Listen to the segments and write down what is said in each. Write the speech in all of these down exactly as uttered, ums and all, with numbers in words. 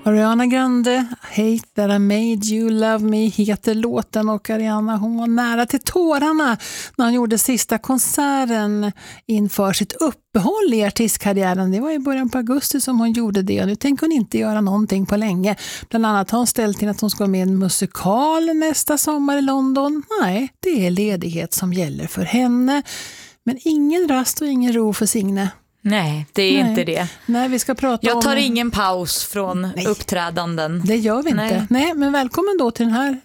Ariana Grande, Hate That I Made You Love Me heter låten, och Ariana, hon var nära till tårarna när hon gjorde sista konserten inför sitt uppehåll i artistkarriären. Det var i början på augusti som hon gjorde det, och nu tänker hon inte göra någonting på länge. Bland annat har hon ställt till att hon ska vara med i en musikal nästa sommar i London. Nej, det är ledighet som gäller för henne. Men ingen rast och ingen ro för Signe. Nej, det är Nej. inte det. Nej, vi ska prata Jag tar om... ingen paus från Nej. uppträdanden. Det gör vi inte. Nej. Nej, men välkommen då till den här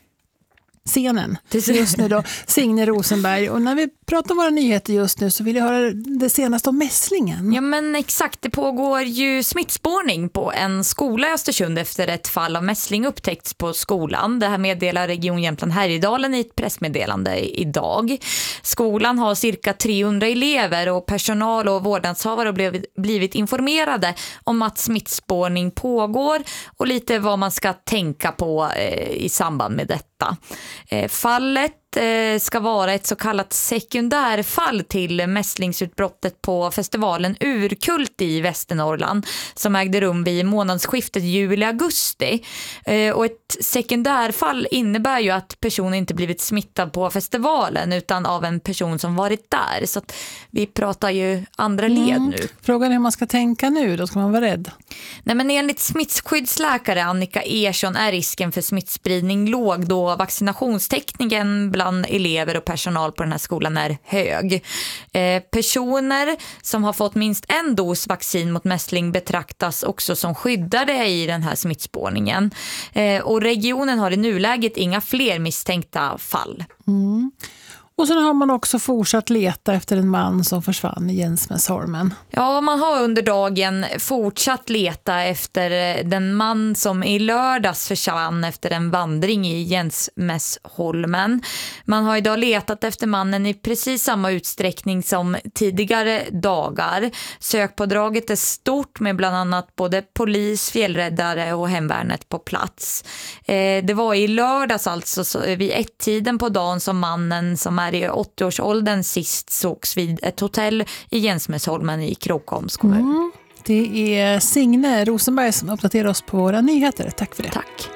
scenen just nu då, Signe Rosenberg. Och när vi pratar om våra nyheter just nu så vill jag höra det senaste om mässlingen. Ja, men exakt, det pågår ju smittspårning på en skola i Östersund efter ett fall av mässling upptäckts på skolan. Det här meddelar Region Jämtland Härjedalen i ett pressmeddelande idag. Skolan har cirka trehundra elever, och personal och vårdnadshavare har blivit, blivit informerade om att smittspårning pågår och lite vad man ska tänka på eh, i samband med detta. Eh, fallet eh, ska vara ett så kallat sekundärfall till mässlingsutbrottet på festivalen Urkult i Västernorrland som ägde rum vid månadsskiftet juli-augusti. Eh, och ett sekundärfall innebär ju att personen inte blivit smittad på festivalen utan av en person som varit där. Så att vi pratar ju andra led mm. nu. Frågan är hur man ska tänka nu, då ska man vara rädd. Nej, men enligt smittskyddsläkare Annika Ersson är risken för smittspridning låg då vaccinationstäckningen bland elever och personal på den här skolan är hög. Eh, personer som har fått minst en dos vaccin mot mässling betraktas också som skyddade i den här smittspårningen. Eh, och regionen har i nuläget inga fler misstänkta fall. Mm. Och sen har man också fortsatt leta efter en man som försvann i Jensmässholmen. Ja, man har under dagen fortsatt leta efter den man som i lördags försvann efter en vandring i Jensmässholmen. Man har idag letat efter mannen i precis samma utsträckning som tidigare dagar. Sökpådraget är stort med bland annat både polis, fjällräddare och hemvärnet på plats. Eh, det var i lördags alltså vid ett-tiden på dagen som mannen som är i åttio-årsåldern sist sågs vid ett hotell i Jensmässholmen i Krokoms kommun. Mm. Det är Signe Rosenberg som uppdaterar oss på våra nyheter. Tack för det. Tack.